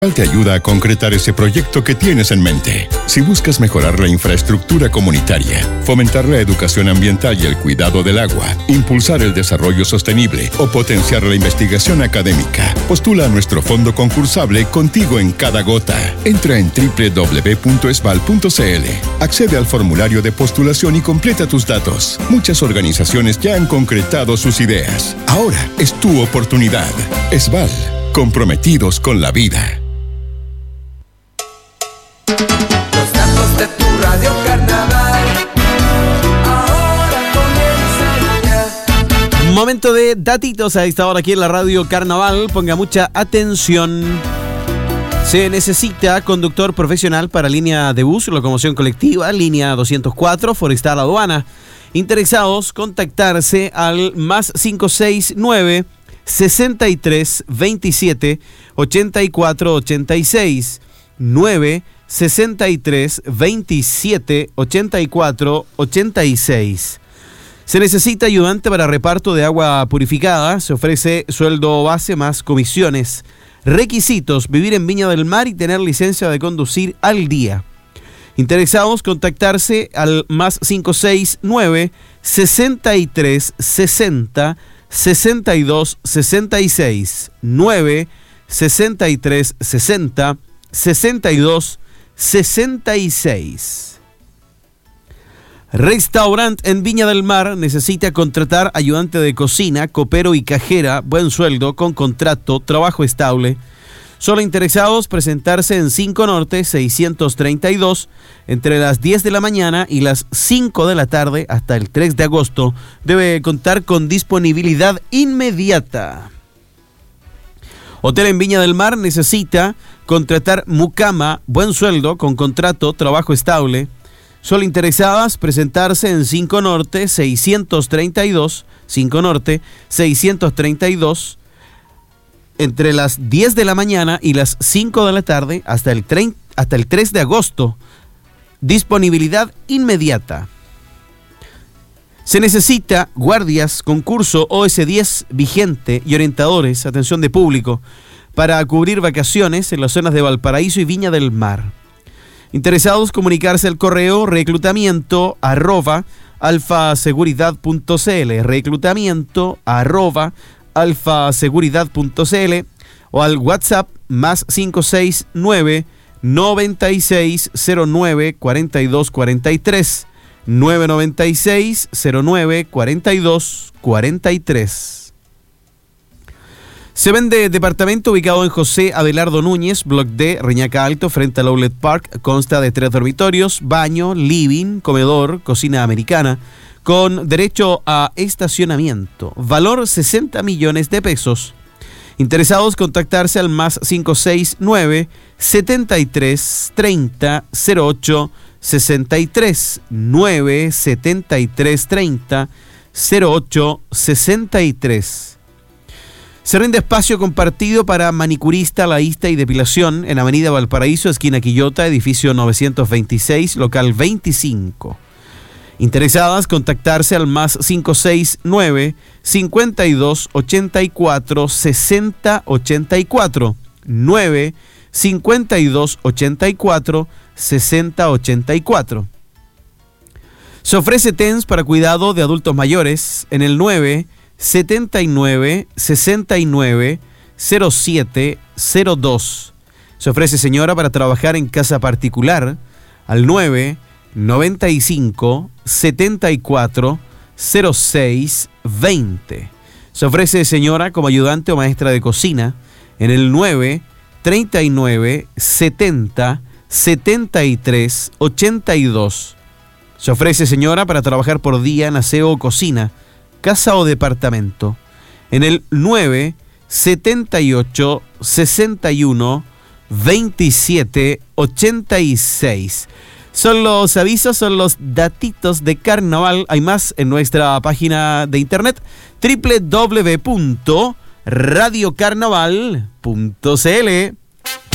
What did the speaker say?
Te ayuda a concretar ese proyecto que tienes en mente. Si buscas mejorar la infraestructura comunitaria, fomentar la educación ambiental y el cuidado del agua, impulsar el desarrollo sostenible o potenciar la investigación académica, postula a nuestro fondo concursable Contigo en Cada Gota. Entra en www.esval.cl, accede al formulario de postulación y completa tus datos. Muchas organizaciones ya han concretado sus ideas. Ahora es tu oportunidad. Esval, comprometidos con la vida. Los datos de tu Radio Carnaval ahora comienzan ya. Momento de datitos a esta hora aquí en la Radio Carnaval. Ponga mucha atención. Se necesita conductor profesional para línea de bus, locomoción colectiva, línea 204, Forestal Aduana. Interesados, contactarse al más 569 63 27 84 86 9 63 27 84 86. Se necesita ayudante para reparto de agua purificada. Se ofrece sueldo base más comisiones. Requisitos: vivir en Viña del Mar y tener licencia de conducir al día. Interesados, contactarse al más 569 63 60 62 66 9 63 60 62 66. Restaurant en Viña del Mar necesita contratar ayudante de cocina, copero y cajera, buen sueldo, con contrato, trabajo estable. Solo interesados, presentarse en 5 Norte 632 entre las 10 de la mañana y las 5 de la tarde hasta el 3 de agosto. Debe contar con disponibilidad inmediata. Hotel en Viña del Mar necesita contratar mucama, buen sueldo, con contrato, trabajo estable. Solo interesadas, presentarse en 5 Norte 632, 5 Norte 632, entre las 10 de la mañana y las 5 de la tarde hasta el 3 de agosto. Disponibilidad inmediata. Se necesita guardias, concurso OS10 vigente y orientadores, atención de público, para cubrir vacaciones en las zonas de Valparaíso y Viña del Mar. Interesados, comunicarse al correo reclutamiento@alfaseguridad.cl, reclutamiento@alfaseguridad.cl o al WhatsApp más 569 9609 4243 996 09 42 43. Se vende departamento ubicado en José Abelardo Núñez, Block D, Reñaca Alto, frente al Outlet Park. Consta de 3 dormitorios, baño, living, comedor, cocina americana, con derecho a estacionamiento. Valor 60 millones de pesos. Interesados, contactarse al más 569 73 30 08 63 9 73 30 08 63. Se rinde espacio compartido para manicurista, laísta y depilación en Avenida Valparaíso, esquina Quillota, edificio 926, local 25. Interesadas, contactarse al más 569 52 84 60 84 9 52 84 60 84. Se ofrece TENS para cuidado de adultos mayores en el 9 79 69 07 02. Se ofrece señora para trabajar en casa particular al 9 95 74 06 20. Se ofrece señora como ayudante o maestra de cocina en el 9 39 70 73 82. Se ofrece señora para trabajar por día en aseo o cocina, casa o departamento, en el 9 78 61 27 86. Son los avisos, son los datitos de carnaval. Hay más en nuestra página de internet www.radiocarnaval.cl.